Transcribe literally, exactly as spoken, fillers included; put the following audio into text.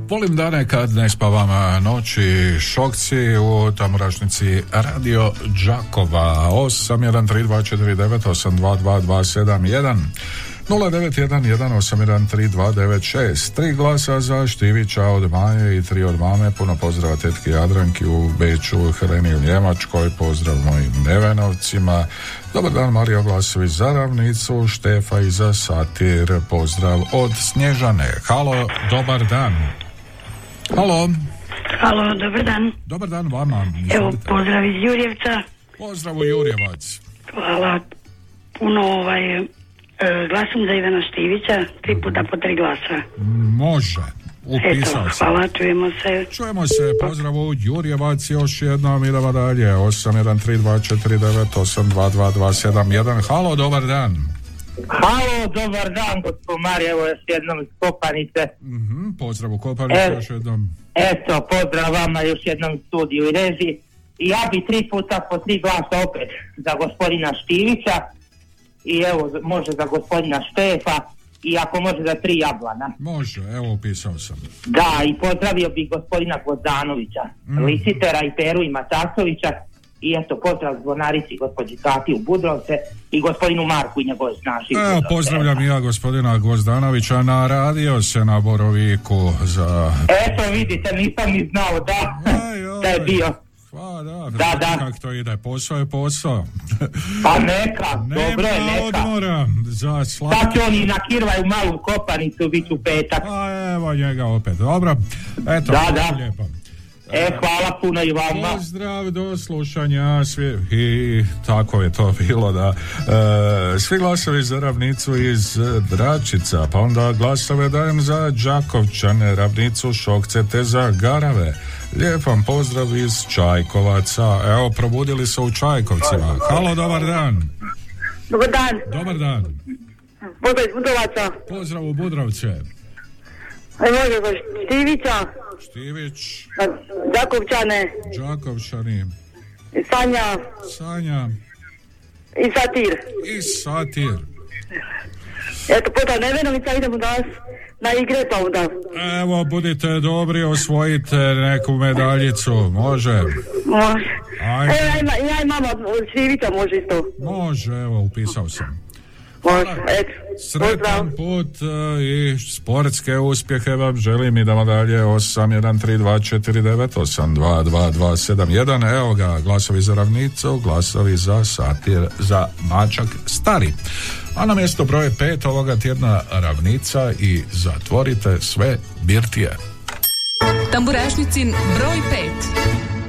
Volim dane kad ne spavam, noći šokci u tamorašnici Radio Đakova. Osam jedan tri dva četiri devet osam dva dva dva sedam jedan nula devet jedan jedan osam jedan tri dva devet šest. Tri glasa za Štivića od Maje i tri od mame. Puno pozdrava tetki Jadranki u Beču, Heleni u Njemačkoj. Pozdrav mojim Nevenovcima. Dobar dan Marija Vlasović za Ravnicu, Štefa i za Satir. Pozdrav od Snježane. Halo, dobar dan. Halo. Halo, dobar dan. Dobar dan vama. Evo, pozdrav iz Jurjevca. Pozdrav u Jurjevac. Hvala. Puno ovaj... Glasom za Ivana Štivića, tri puta po tri glasa. Može, upisao Eto, sam. hvala, čujemo se. Čujemo se, pozdrav u Jurjevac još jednom, idemo dalje. osam jedan tri dva četiri devet osam dva dva dva sedam jedan. Halo, dobar dan. Halo, dobar dan, gospod Marija, evo još jednom iz Kopanice. Mm-hmm, pozdrav u Kopanice e, još jednom. Eto, pozdrav vama još jednom studiju i režiji. I ja bi tri puta po tri glasa opet za gospodina Štivića. I evo, može za gospodina Štefa i ako može za tri Jablana. Može, evo upisao sam. Da, i pozdravio bih gospodina Gvozdanovića, mm. Licitera i Peru i Matasovića i eto, pozdrav zvonarici gospođi Kati u Budrovce i gospodinu Marku i njegove snaši. Evo, pozdravljam i ja gospodina Gvozdanovića, naradio se na Boroviku za... Eto, vidite, nisam ni znao da, aj, aj. da je bio... Pa da, da, da. Kako to ide, posao je posao. Pa neka, dobro je, neka. Nema odmora za slatke. Sad će oni nakirvaju malu Kopanicu, bit ću petak. Pa evo njega opet, dobro. Eto, da, da. Lijepo. E, hvala puno i vama. Pozdrav, do slušanja. Svi, i tako je to bilo, da. E, svi glasovi za Ravnicu iz Dračica, pa onda glasove dajem za Đakovčane, Ravnicu, Šokce te za Garave. Lijep vam pozdrav iz Čajkovaca. Evo, probudili se u Čajkovcima. Halo, dobar dan. Dobar dan. Dobar dan. Pozdrav iz Budrovaca. Pozdrav u Budrovce. Aj može za Štivića. Štivić. Đakovčane. Đakovčani. Sanja. Sanja. I Satir. I Satir. Eto, pozdrav Nevenovica, idemo danas na igre, pa onda. Evo, budite dobri, osvojite neku medaljicu, može? Može. Ajde. Evo, ja, ima, ja i mama Štivića može isto. Može, evo, upisao sam. Može, eto. Sretan put uh, i sportske uspjehe vam želim. Idemo dalje. Osam jedan tri dva četiri devet osam dva dva dva sedam jedan. Evo ga, glasovi za Ravnicu, glasovi za Satir, za Mačak Stari. A na mjesto broje pet ovoga tjedna Ravnica i zatvorite sve birtije. Tamburašnicin broj pet.